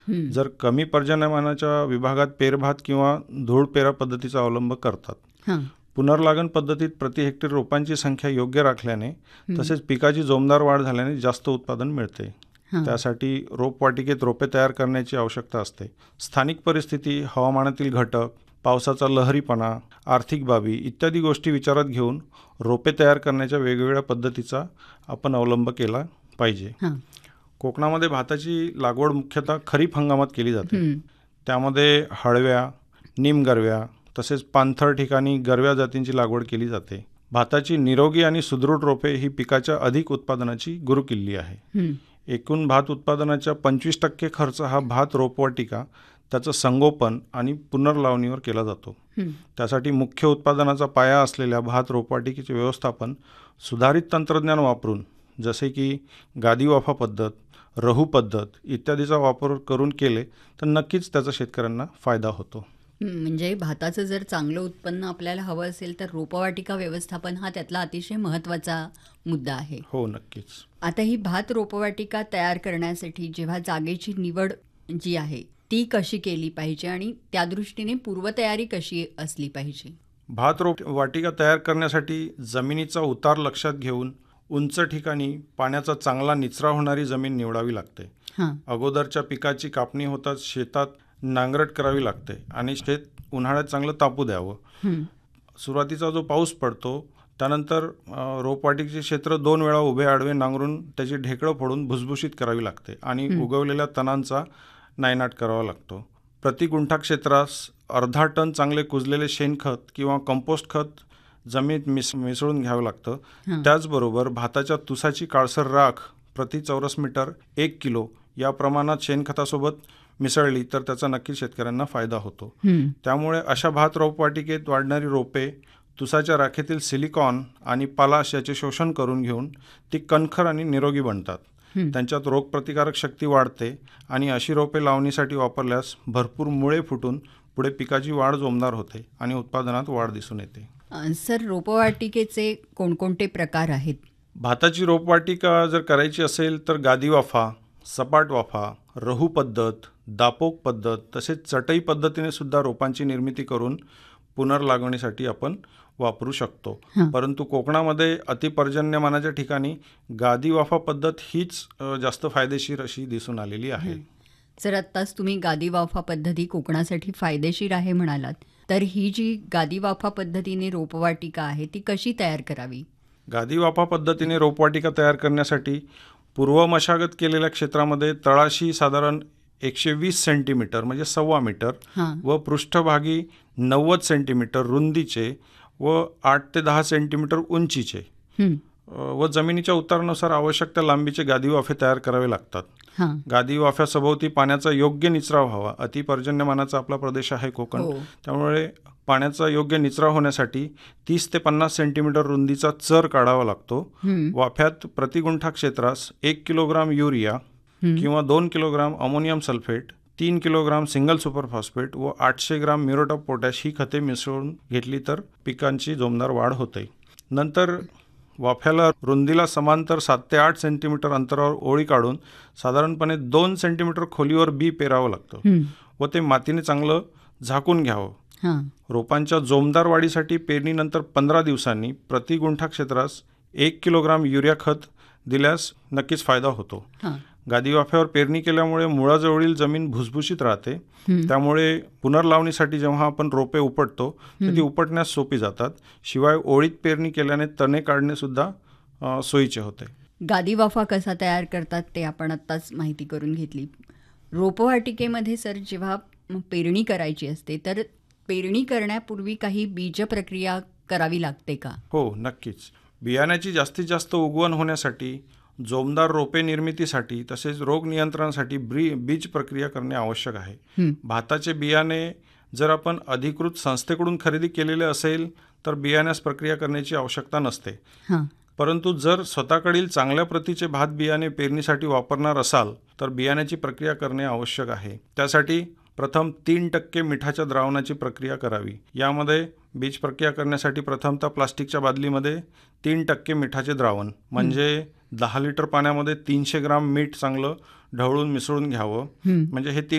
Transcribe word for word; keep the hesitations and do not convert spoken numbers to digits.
हं. जर कमी पर्जन्यमानाच्या विभागात पेरभात किंवा धूळ पेरा पद्धतीचा अवलंब करतात. हां. पुनर्लागण पद्धतीत प्रति हेक्टर रोपांची संख्या योग्य राखल्याने हं. तसेच पिकाची जोमदार वाढ झाल्याने जास्त उत्पादन मिळते. हां. त्यासाठी रोपवाटिकेत रोपे तयार करण्याची आवश्यकता असते. स्थानिक परिस्थिती, हवामानातील घटक, पावसाचा लहरीपणा, आर्थिक बाबी इत्यादी गोष्टी विचारात घेऊन रोपे तयार करण्याच्या वेगवेगळ्या पद्धतीचा आपण अवलंब केला पाहिजे. हां. कोकणामध्ये भाताची लागवड मुख्यतः खरीप हंगामात केली जाते. हं. त्यामध्ये हळव्या, निमगरव्या तसेच पाणथळ ठिकाणी गरव्या जातींची लागवड केली जाते. भाताची निरोगी आणि सुदृढ रोपे ही पिकाच्या अधिक उत्पादनाची गुरुकिल्ली आहे. हं. एकूण भात उत्पादनाच्या पंचवीस टक्के खर्च हा भात रोपवाटिका, त्याचं संगोपन आणि पुनर्लावणीवर केला जातो. हं. त्यासाठी मुख्य उत्पादनाचा पाया असलेल्या भात रोपवाटिकेचे व्यवस्थापन सुधारित तंत्रज्ञान वापरून जसे की गादी वाफा पद्धत, रहू पद्धत इत्यादीचा वापर करून केले तर नक्कीच त्याचा शेतकऱ्यांना फायदा होतो. हं, म्हणजे भाताचं जर चांगलं उत्पन्न आपल्याला हवं असेल तर रोपवाटिका व्यवस्थापन हा त्यातला अतिशय महत्त्वाचा मुद्दा आहे. हो, नक्कीच. आता ही भात रोपवाटिका तयार करण्यासाठी जेव्हा जागेची निवड जी आहे ती कशी केली पाहिजे आणि त्या दृष्टीने पूर्वतयारी कशी असली पाहिजे? भात रोप वाटिका तयार करण्यासाठी जमिनीचा उतार लक्षात घेऊन उंच ठिकाणी पाण्याचा चांगला निचरा होणारी जमीन निवडावी लागते. हां. अगोदरच्या पिकाची कापणी होताच शेतात नांगरट करावी लागते आणि शेत उन्हाळ्यात चांगलं तापू द्यावं. हं. सुरुवातीचा जो पाऊस पडतो त्यानंतर रोपवाटिकेचे क्षेत्र दोन वेळा उभे आडवे नांगरून त्याची ढेकळं फोडून भुसभुशीत करावी लागते आणि उगवलेल्या तणांचा नायनाट करावा लागतो. प्रति गुंठा क्षेत्रास अर्धा टन चांगले कुजलेले शेणखत किंवा कंपोस्ट खत जमिनीत मिस मिसळून घ्यावं लागतं. त्याचबरोबर भाताच्या तुसाची काळसर राख प्रति चौरस मीटर एक किलो या प्रमाणात शेणखतासोबत मिसळली तर त्याचा नक्की शेतकऱ्यांना फायदा होतो. हं. त्यामुळे अशा भात रोपवाटिकेत वाढणारी रोपे तुसाच्या राखेतील सिलिकॉन आणि पालाश याचे शोषण करून घेऊन ती कणखर आणि निरोगी बनतात. त्यांच्यात रोगप्रतिकारक शक्ती वाढते आणि अशी रोपे लावणीसाठी वापरल्यास भरपूर मुळे फुटून पुढे पिकाची वाढ जोमदार होते आणि उत्पादनात वाढ दिसून येते. अ, सर रोपवाटिकेचे कोणकोणते प्रकार आहेत? भाताची रोपवाटिका जर करायची असेल तर गादी वाफा, सपाट वाफा, रहू पद्धत, दापोक पद्धत तसेच चटई पद्धतीने सुद्धा रोपांची निर्मिती करून पुनर्लागवणीसाठी आपण वापरू शकतो. परंतु कोकणामध्ये अतिपर्जन्यमानाच्या ठिकाणी गादी वाफा पद्धत हीच अ, जास्त फायदेशीर अशी दिसून आलेली आहे. सर आत्ताच तुम्ही गादी वाफा पद्धती कोकणासाठी फायदेशीर आहे म्हणालात, तर ही जी गादी वाफा पद्धतीने रोपवाटिका आहे ती कशी तयार करावी? गादी वाफा पद्धतीने रोपवाटिका तयार करण्यासाठी पूर्व मशागत केलेल्या क्षेत्रामध्ये तळाशी साधारण एकशे वीस सेंटीमीटर म्हणजे सव्वा मीटर हां. व पृष्ठभागी नव्वद सेंटीमीटर रुंदीचे व आठ ते दहा सेंटीमीटर उंचीचे हं. अ, व जमिनीच्या उतारानुसार आवश्यक त्या लांबीचे गादी वाफे तयार करावे लागतात. हां. गादी वाफ्यासभोवती पाण्याचा योग्य निचरा व्हावा. अतिपर्जन्यमानाचा आपला प्रदेश आहे कोकण, हो. त्यामुळे पाण्याचा योग्य निचरा होण्यासाठी तीस ते पन्नास सेंटीमीटर रुंदीचा चर काढावा लागतो. हं. वाफ्यात प्रतिगुंठा क्षेत्रास एक किलोग्राम युरिया किंवा दोन किलोग्राम अमोनियम सल्फेट, तीन किलोग्राम सिंगल सुपर फॉस्फेट व आठशे ग्राम म्युरेट ऑफ पोटॅश ही खते मिसळून घेतली तर पिकांची जोमदार वाढ होते. नंतर वाफ्याला रुंदीला समांतर सात ते आठ सेंटीमीटर अंतरावर ओळी काढून साधारणपणे दोन सेंटीमीटर खोलीवर बी पेरावं लागतं हं. व ते मातीने चांगलं झाकून घ्यावं. हां. रोपांच्या जोमदार वाढीसाठी पेरणीनंतर पंधरा दिवसांनी प्रति गुंठा क्षेत्रास एक किलोग्राम युरिया खत दिल्यास नक्कीच फायदा होतो. हां. गादी वाफ्यावर पेरणी केल्यामुळे मुळाजवळील जमीन भुसभुशीत राहते. त्यामुळे पुनर्लावणीसाठी जेव्हा आपण रोपे उपटतो तर ती उपटण्यास सोपी जातात. शिवाय ओळीत पेरणी केल्याने तणे काढणे सुद्धा अ, सोयीचे होते. गादी वाफा कसा तयार करतात ते आपण आत्ताच माहिती करून घेतली. रोपवाटिकेमध्ये सर जेव्हा पेरणी करायची असते तर पेरणी करण्यापूर्वी काही बीज प्रक्रिया करावी लागते का? हो, नक्कीच. बियाण्याची जास्तीत जास्त उगवण होण्यासाठी, जोमदार रोपे निर्मितीसाठी तसेच रोग नियंत्रणासाठी ब्री बीज प्रक्रिया करणे आवश्यक आहे. हं. भाताचे बियाणे जर आपण अधिकृत संस्थेकडून खरेदी केलेले असेल तर बियाण्यास प्रक्रिया करण्याची आवश्यकता नसते. हां. परंतु जर स्वतःकडील चांगल्या प्रतीचे भात बियाणे पेरणीसाठी वापरणार असाल तर बियाण्याची प्रक्रिया करणे आवश्यक आहे. त्यासाठी प्रथम तीन टक्के मिठाच्या द्रावणाची प्रक्रिया करावी. यामध्ये बीज प्रक्रिया करण्यासाठी प्रथमतः प्लास्टिकच्या बादलीमध्ये तीन टक्के मिठाचे द्रावण म्हणजे दहा लिटर पाण्यामध्ये तीनशे ग्राम मीठ चांगलं ढवळून मिसळून घ्यावं. हं. म्हणजे हे तीन